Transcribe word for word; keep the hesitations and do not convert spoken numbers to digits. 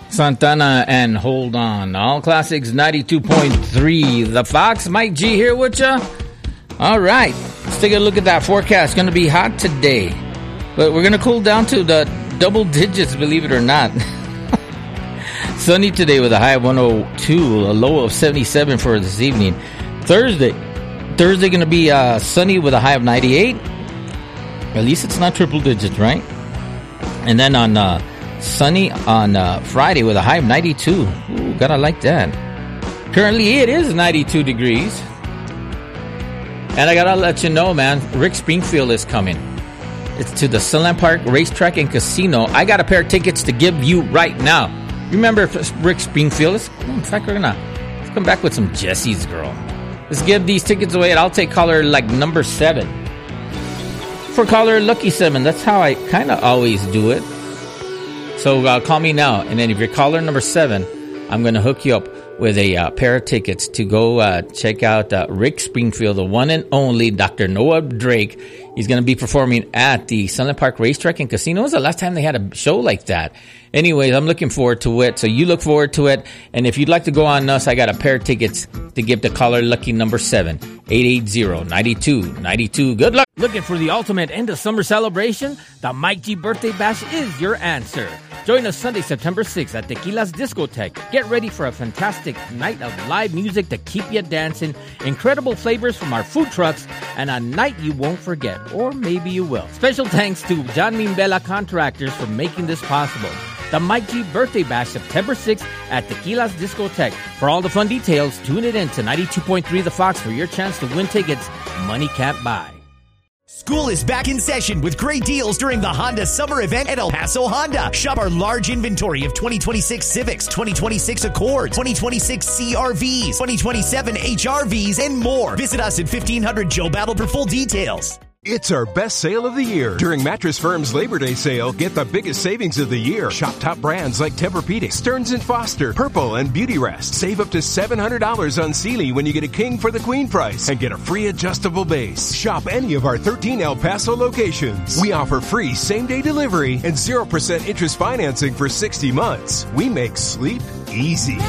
Santana and Hold On. All Classics ninety-two point three. The Fox, Mike G here with ya. All right, let's take a look at that forecast. It's going to be hot today, but we're going to cool down to the double digits, believe it or not. Sunny today with a high of one oh two, a low of seventy-seven for this evening. Thursday, Thursday going to be uh, sunny with a high of ninety-eight. At least it's not triple digits, right? And then on uh, sunny on uh, Friday with a high of ninety-two. Ooh, gotta like that. Currently, it is ninety-two degrees. And I gotta let you know, man, Rick Springfield is coming. It's to the Sunland Park Racetrack and Casino. I got a pair of tickets to give you right now. Remember Rick Springfield? Let's, in fact, we're gonna let's come back with some Jesse's Girl. Let's give these tickets away, and I'll take caller like number seven. For caller lucky seven, that's how I kind of always do it. So uh, call me now, and then if you're caller number seven, I'm going to hook you up with a uh, pair of tickets to go uh, check out uh, Rick Springfield, the one and only Doctor Noah Drake. He's going to be performing at the Sunland Park Racetrack and Casino. When was the last time they had a show like that? Anyways, I'm looking forward to it. So you look forward to it. And if you'd like to go on us, I got a pair of tickets to give the caller lucky number seven, eight eight zero, nine two nine two. Good luck. Looking for the ultimate end of summer celebration? The Mike G Birthday Bash is your answer. Join us Sunday, September sixth at Tequila's Discotheque. Get ready for a fantastic night of live music to keep you dancing, incredible flavors from our food trucks, and a night you won't forget. Or maybe you will. Special thanks to John Mimbella Contractors for making this possible. The Mike G Birthday Bash, September sixth at Tequila's Discotheque. For all the fun details, tune it in to ninety-two point three The Fox for your chance to win tickets money can't buy. School is back in session with great deals during the Honda Summer Event at El Paso Honda. Shop our large inventory of twenty twenty-six Civics, twenty twenty-six Accords, twenty twenty-six C R Vs, twenty twenty-seven H R Vs, and more. Visit us at fifteen hundred Joe Battle for full details. It's our best sale of the year. During Mattress Firm's Labor Day sale, get the biggest savings of the year. Shop top brands like Tempur-Pedic, Stearns and Foster, Purple, and Beautyrest. Save up to seven hundred dollars on Sealy when you get a king for the queen price and get a free adjustable base. Shop any of our thirteen El Paso locations. We offer free same-day delivery and zero percent interest financing for sixty months. We make sleep easy.